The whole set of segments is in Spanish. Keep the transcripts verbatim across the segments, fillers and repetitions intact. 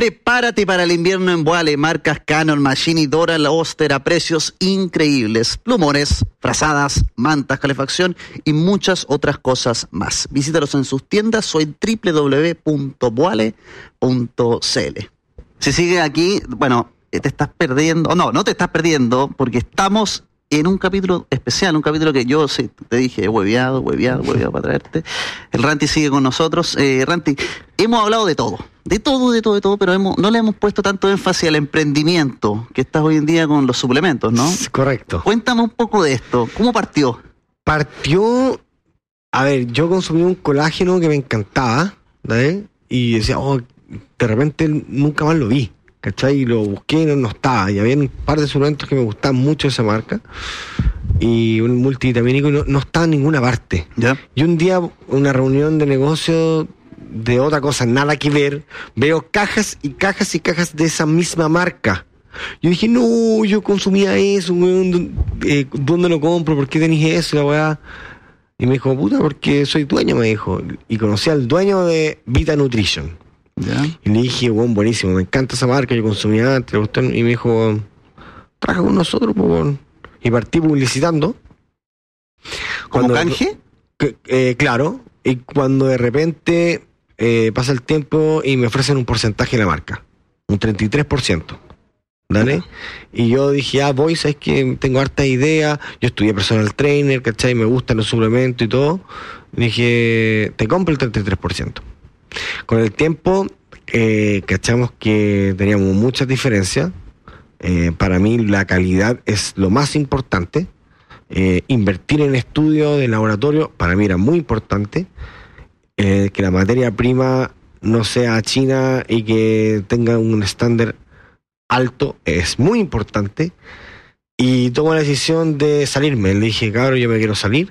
Prepárate para el invierno en Boale. Marcas Canon, Machine, Dora, Oster a precios increíbles. Plumones, frazadas, mantas, calefacción y muchas otras cosas más. Visítalos en sus tiendas o en doble u doble u doble u punto boale punto c l. Si sigues aquí, bueno, te estás perdiendo. No, no te estás perdiendo porque estamos en un capítulo especial, un capítulo que yo sí, te dije, hueveado, hueveado, hueveado para traerte. El Ranti sigue con nosotros. Eh, Ranti, hemos hablado de todo, de todo, de todo, de todo, pero hemos, no le hemos puesto tanto énfasis al emprendimiento que estás hoy en día con los suplementos, ¿no? Correcto. Cuéntame un poco de esto. ¿Cómo partió? Partió, a ver, yo consumí un colágeno que me encantaba, ¿vale? Y decía, oh, de repente nunca más lo vi. ¿Cachai? Y lo busqué y no, no estaba. Y había un par de suplementos que me gustaban mucho de esa marca. Y un multivitamínico y no, no estaba en ninguna parte. ¿Ya? Y un día, una reunión de negocio de otra cosa, nada que ver, veo cajas y cajas y cajas de esa misma marca. Yo dije, no, yo consumía eso, weón, eh, ¿dónde lo compro? ¿Por qué tenéis eso, la weá? Y me dijo, puta, porque soy dueño, me dijo. Y conocí al dueño de Vita Nutrition. ¿Ya? Y le dije, bueno, buenísimo, me encanta esa marca, yo consumía antes, y me dijo, trabaja con nosotros, pues, y partí publicitando. ¿Como Cuando, canje? Que, eh, claro, y cuando de repente eh, pasa el tiempo y me ofrecen un porcentaje de la marca, un treinta y tres por ciento, ¿dale? Y yo dije, ah, voy, sabes que tengo harta idea, yo estudié personal trainer, ¿cachai? Me gustan los suplementos y todo. Y dije, te compro el treinta y tres por ciento. Con el tiempo, eh, cachamos que teníamos muchas diferencias. Eh, para mí la calidad es lo más importante. Eh, invertir en estudios de laboratorio para mí era muy importante. Eh, que la materia prima no sea china y que tenga un estándar alto es muy importante. Y tomo la decisión de salirme. Le dije, cabrón, yo me quiero salir.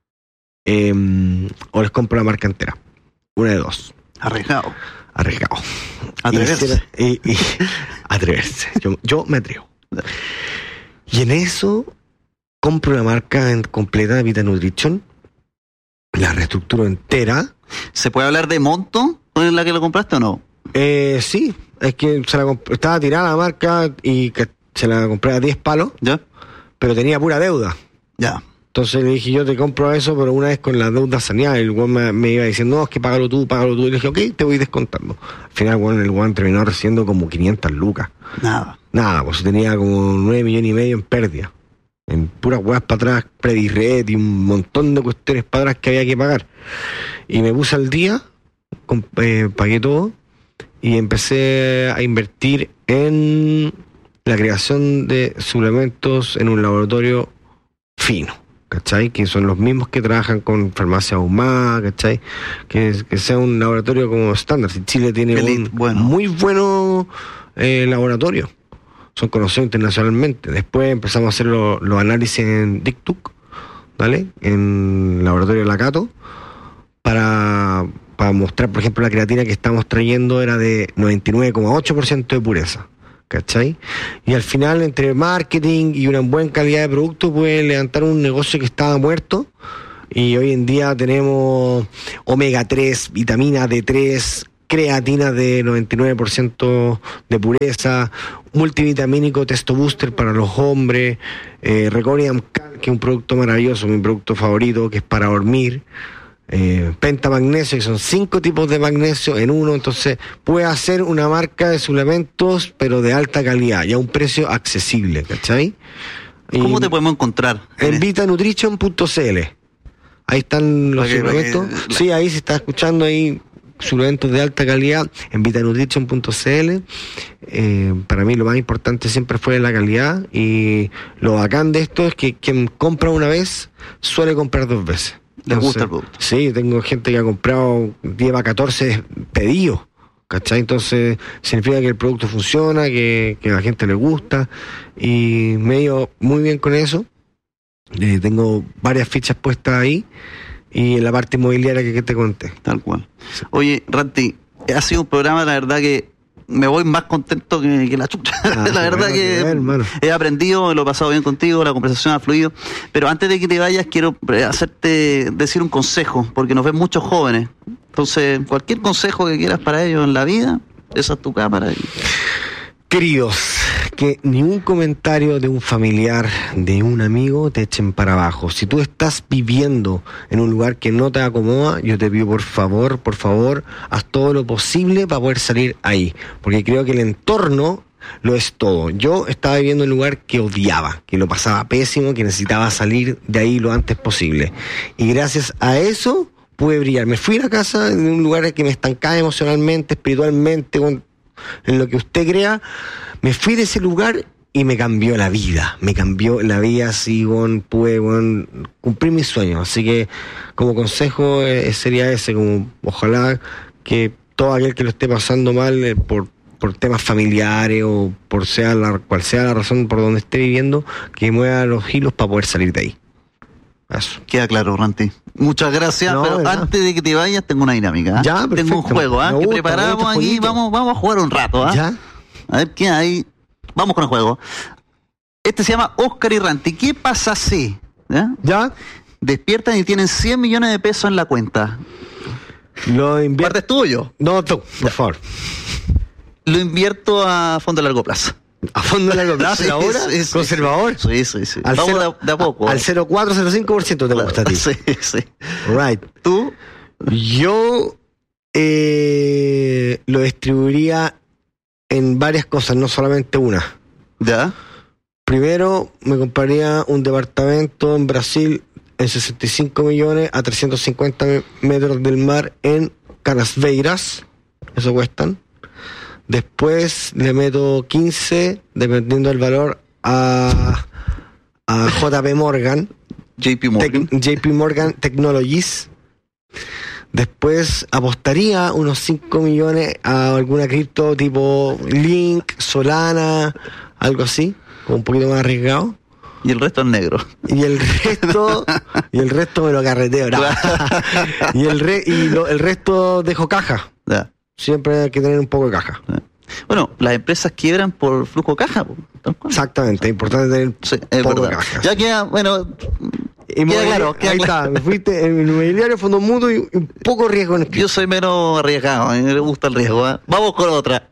Eh, o les compro la marca entera. Una de dos. Arriesgado. Arriesgado. Atreverse. Y, y, y, atreverse. Yo, yo me atrevo. Y en eso compro la marca en completa de Vita Nutrition. La reestructuro entera. ¿Se puede hablar de monto en la que lo compraste o no? Eh, sí, es que se la comp- estaba tirada la marca y que se la compré a diez palos. ¿Ya? Pero tenía pura deuda. Ya. Entonces le dije, yo te compro eso, pero una vez con la deuda saneada. El weón me, me iba diciendo, no, es que págalo tú, págalo tú. Y le dije, ok, te voy descontando. Al final, bueno, el weón terminó recibiendo como quinientas lucas. Nada. Nada, pues tenía como nueve millones y medio en pérdida. En puras weas para atrás, Predired y un montón de cuestiones para atrás que había que pagar. Y me puse al día, comp- eh, pagué todo y empecé a invertir en la creación de suplementos en un laboratorio fino. ¿Cachai? Que son los mismos que trabajan con farmacia ahumada, ¿cachai? Que, que sea un laboratorio como estándar. Si Chile tiene Elite, un bueno. muy bueno eh, laboratorio, son conocidos internacionalmente. Después empezamos a hacer los lo análisis en DICTUC, ¿vale? En el laboratorio de Lacato, para, para mostrar, por ejemplo, la creatina que estamos trayendo era de noventa y nueve coma ocho por ciento de pureza. ¿Cachai? Y al final, entre marketing y una buena calidad de producto, puede levantar un negocio que estaba muerto. Y hoy en día tenemos omega tres, vitamina D tres, creatina de noventa y nueve por ciento de pureza, multivitamínico Testo Booster para los hombres, eh, Recorium Cal, que es un producto maravilloso, mi producto favorito, que es para dormir. Eh, pentamagnesio, que son cinco tipos de magnesio en uno. Entonces puede hacer una marca de suplementos pero de alta calidad y a un precio accesible, ¿cachai? ¿Cómo y te podemos encontrar? en vita nutrition punto c l. Ahí están los Para que- suplementos. para que- Sí, ahí se está escuchando ahí suplementos de alta calidad en vita nutrition punto c l. Eh, para mí lo más importante siempre fue la calidad, y lo bacán de esto es que quien compra una vez suele comprar dos veces. ¿Les Entonces, gusta el producto? Sí, tengo gente que ha comprado, lleva catorce pedidos, ¿cachai? Entonces significa que el producto funciona, que, que a la gente le gusta, y me he ido muy bien con eso. Eh, tengo varias fichas puestas ahí, y en la parte inmobiliaria que, que te conté. Tal cual. Oye, Ranti, ha sido un programa, la verdad que me voy más contento que, que la chucha. Ah, la verdad bueno, que que ver, hermano. he aprendido, lo he pasado bien contigo, la conversación ha fluido. Pero antes de que te vayas, quiero hacerte decir un consejo, porque nos ven muchos jóvenes. Entonces, cualquier consejo que quieras para ellos en la vida, esa es tu cámara. Y... Queridos, que ni un comentario de un familiar, de un amigo, te echen para abajo. Si tú estás viviendo en un lugar que no te acomoda, yo te pido por favor, por favor, haz todo lo posible para poder salir ahí. Porque creo que el entorno lo es todo. Yo estaba viviendo en un lugar que odiaba, que lo pasaba pésimo, que necesitaba salir de ahí lo antes posible. Y gracias a eso pude brillar. Me fui a la casa de un lugar que me estancaba emocionalmente, espiritualmente, con... en lo que usted crea, me fui de ese lugar y me cambió la vida, me cambió la vida, así, bueno, pude, bueno, cumplir mis sueños. Así que como consejo eh, sería ese, como ojalá que todo aquel que lo esté pasando mal eh, por, por temas familiares o por sea la, cual sea la razón por donde esté viviendo, que mueva los hilos para poder salir de ahí. Eso. Queda claro, Ranti. Muchas gracias, no, pero de antes nada. de que te vayas tengo una dinámica. ¿eh? Ya, perfecto. Tengo un juego ¿eh? gusta, que preparamos aquí, vamos, vamos a jugar un rato. ¿eh? Ya. A ver qué hay. Vamos con el juego. Este se llama Oscar y Ranti. ¿Qué pasa si ¿ya? ¿Ya? despiertan y tienen cien millones de pesos en la cuenta? Lo invierto. ¿Parte es tuyo? No, tú, por ya. favor. Lo invierto a fondo a largo plazo. ¿A fondo a largo plazo sí, ahora? Sí, sí, ¿Conservador? Sí, sí, sí. Al Vamos cero, de, de a poco. Al cero coma cuatro cero cinco por ciento te claro, gusta a ti. Sí, sí. Right. ¿Tú? Yo eh, lo distribuiría en varias cosas, no solamente una. ¿Ya? Primero, me compraría un departamento en Brasil en sesenta y cinco millones a trescientos cincuenta metros del mar en Canasvieiras. Eso cuestan. Después le meto quince, dependiendo del valor, a, a J P Morgan. J P Morgan. Tec, J P Morgan Technologies. Después apostaría unos cinco millones a alguna cripto tipo Link, Solana, algo así, como un poquito más arriesgado. Y el resto es negro. Y el resto, y el resto me lo carreteo. No. y el re, y lo, el resto dejo caja. Ya. Siempre hay que tener un poco de caja. Bueno, las empresas quiebran por flujo de caja. Exactamente, es importante tener sí, es poco verdad. de caja. Ya queda, bueno, queda claro. Queda ahí claro. está, me fuiste en inmobiliario, fondo mutuo y un poco riesgo en el Yo soy menos arriesgado, a mí me gusta el riesgo. ¿eh? Vamos con otra.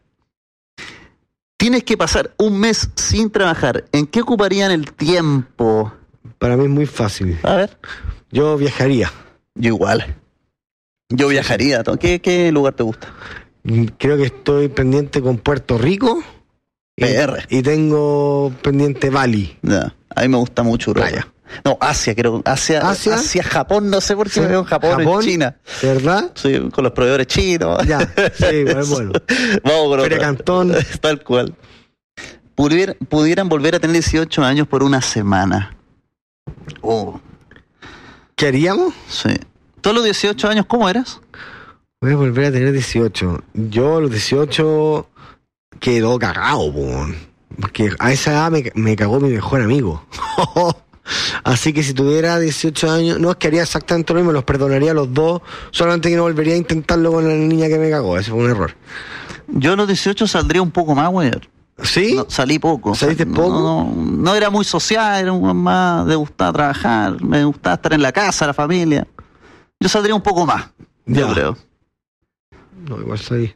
Tienes que pasar un mes sin trabajar. ¿En qué ocuparían el tiempo? Para mí es muy fácil. A ver. Yo viajaría. Yo igual. Yo viajaría. ¿Qué, qué lugar te gusta? Creo que estoy pendiente con Puerto Rico. Y, P R. Y tengo pendiente Bali. Ya, a mí me gusta mucho Europa. Playa. No, Asia, creo. Asia, Asia, Asia Japón, no sé por qué sí. me veo en Japón, Japón, en China. ¿Verdad? Sí, con los proveedores chinos. Ya, sí, bueno, bueno. Vamos con Feria otra. Cantón. Tal cual. Pudier, pudieran volver a tener dieciocho años por una semana. Oh. ¿Qué haríamos? Sí. ¿Tú a los dieciocho años cómo eras? Voy a volver a tener dieciocho. Yo a los dieciocho quedó cagado, po. Porque a esa edad me, me cagó mi mejor amigo. Así que si tuviera dieciocho años, no es que haría exactamente lo mismo, los perdonaría a los dos, solamente que no volvería a intentarlo con la niña que me cagó. Ese fue un error. Yo a los dieciocho saldría un poco más, güey. ¿Sí? No, salí poco. ¿Saliste no, poco? No, no era muy social, era un más de gustaba trabajar, me gustaba estar en la casa, la familia. Yo saldría un poco más, ya. yo creo. No, igual salí.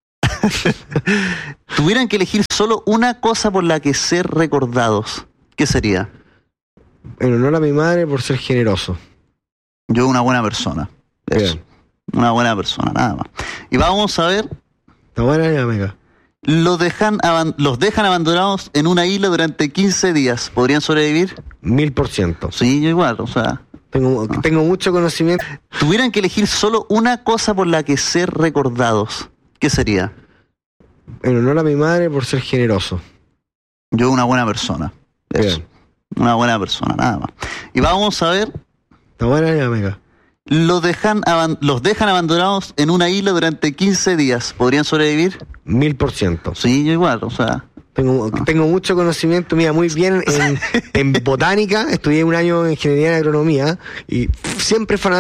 Tuvieran que elegir solo una cosa por la que ser recordados, ¿qué sería? En honor a mi madre por ser generoso. Yo una buena persona. Eso. Bien. Una buena persona, nada más. Y vamos a ver. La buena y amiga. Los dejan, aban- los dejan abandonados en una isla durante quince días. ¿Podrían sobrevivir? Mil por ciento. Sí, yo igual, o sea. Tengo, Ah. tengo mucho conocimiento. Tuvieran que elegir solo una cosa por la que ser recordados, ¿qué sería? En honor a mi madre por ser generoso. Yo una buena persona. Eso. Bien. Una buena persona, nada más. Y vamos a ver. La buena y amiga. Los dejan, aban- los dejan abandonados en una isla durante quince días. ¿Podrían sobrevivir? Mil por ciento. Sí, yo igual, o sea. Tengo, tengo mucho conocimiento, mira, muy bien en, en botánica. Estudié un año en ingeniería en agronomía y siempre fanático